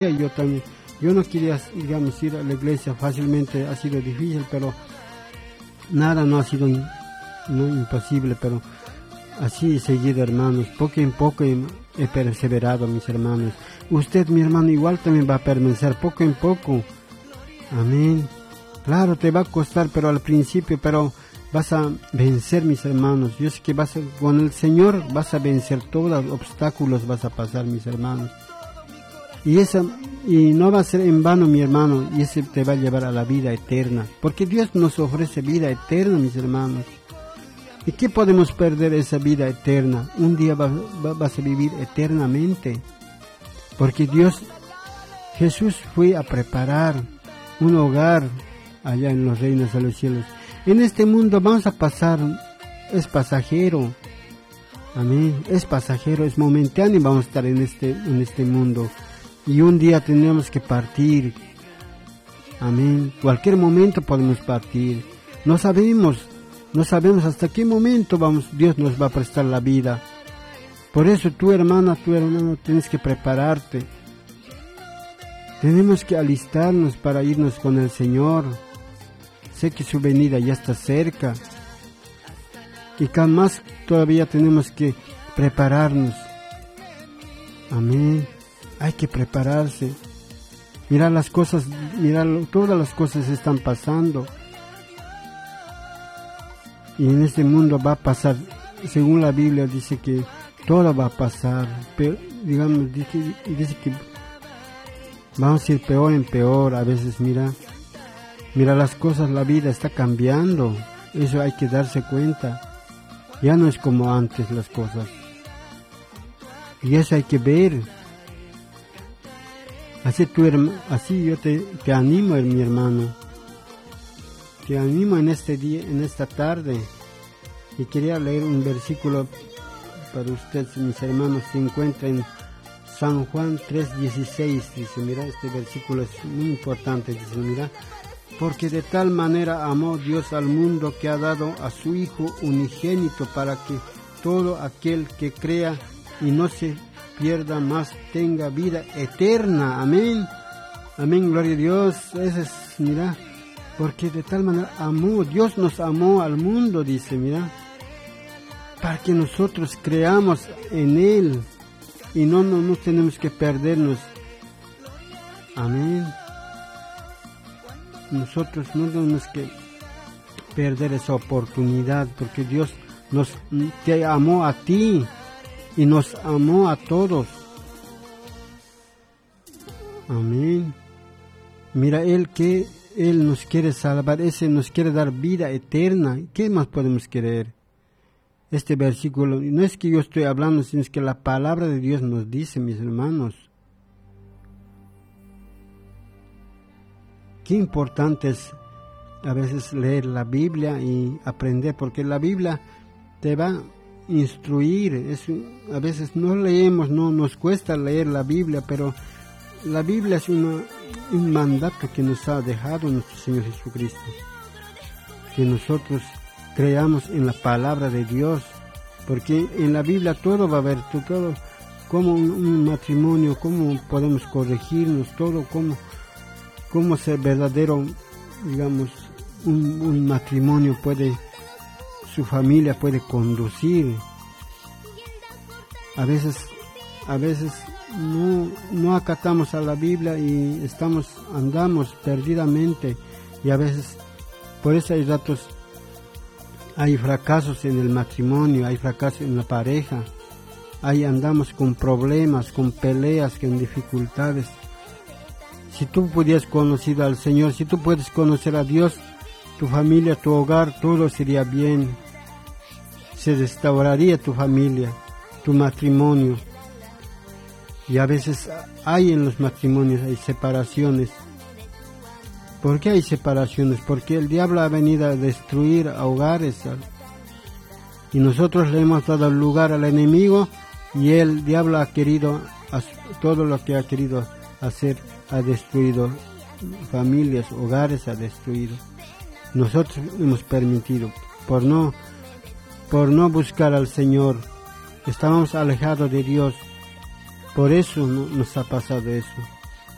Yo también, yo no quería, digamos, ir a la iglesia fácilmente, ha sido difícil, pero nada no ha sido no imposible, pero así he seguido, hermanos, poco en poco he perseverado, mis hermanos. Usted, mi hermano, igual también va a permanecer poco en poco. Amén. Claro, te va a costar, pero al principio, pero vas a vencer, mis hermanos. Yo sé que con el Señor vas a vencer todos los obstáculos, vas a pasar, mis hermanos. Y no va a ser en vano, mi hermano, y ese te va a llevar a la vida eterna, porque Dios nos ofrece vida eterna, mis hermanos. ¿Y qué podemos perder esa vida eterna? Un día vas a vivir eternamente, porque Jesús fue a preparar un hogar allá en los reinos de los cielos. En este mundo vamos a pasar, es pasajero, amén, es pasajero, es momentáneo, vamos a estar en este mundo. Y un día tendremos que partir. Amén. Cualquier momento podemos partir. No sabemos hasta qué momento Dios nos va a prestar la vida. Por eso tu hermano, tienes que prepararte. Tenemos que alistarnos para irnos con el Señor. Sé que su venida ya está cerca. Y más todavía tenemos que prepararnos. Amén. Hay que prepararse. Mira las cosas, todas las cosas están pasando. Y en este mundo va a pasar, según la Biblia dice que todo va a pasar. Pero, digamos, dice que vamos a ir peor en peor. A veces, mira las cosas, la vida está cambiando. Eso hay que darse cuenta. Ya no es como antes las cosas. Y eso hay que ver. Así yo te animo, mi hermano. Te animo en este día, en esta tarde. Y quería leer un versículo para ustedes, mis hermanos. Se encuentra en San Juan 3:16. Dice, mira, este versículo es muy importante. Dice, mira, porque de tal manera amó Dios al mundo que ha dado a su Hijo unigénito para que todo aquel que crea y no se pierda más, tenga vida eterna. Amén. Amén, gloria a Dios. Ese es, mira, porque de tal manera Dios nos amó al mundo, dice, mira, para que nosotros creamos en Él y no tenemos que perdernos. Amén. Nosotros no tenemos que perder esa oportunidad, porque Dios te amó a ti y nos amó a todos. Amén. Mira, Él nos quiere salvar, nos quiere dar vida eterna. ¿Qué más podemos querer? Este versículo, no es que yo estoy hablando, sino es que la palabra de Dios nos dice, mis hermanos. Qué importante es a veces leer la Biblia y aprender, porque la Biblia te va a instruir. A veces no leemos, no nos cuesta leer la Biblia, pero la Biblia es un mandato que nos ha dejado nuestro Señor Jesucristo, que nosotros creamos en la palabra de Dios, porque en la Biblia todo va a haber, todo, como un matrimonio, cómo podemos corregirnos, todo, cómo ser verdadero, digamos, un matrimonio su familia puede conducir. A veces no acatamos a la Biblia y andamos perdidamente, y a veces por eso hay fracasos en el matrimonio, hay fracasos en la pareja, ahí andamos con problemas, con peleas, con dificultades. Si tú pudieras conocer al Señor, si tú puedes conocer a Dios, tu familia, tu hogar, todo sería bien. Se restauraría tu familia, tu matrimonio. Y a veces hay en los matrimonios, hay separaciones. ¿Por qué hay separaciones? Porque el diablo ha venido a destruir hogares. Y nosotros le hemos dado lugar al enemigo, y el diablo ha querido, todo lo que ha querido hacer, ha destruido familias, hogares, ha destruido. Nosotros hemos permitido, por no buscar al Señor, estábamos alejados de Dios. Por eso nos ha pasado eso.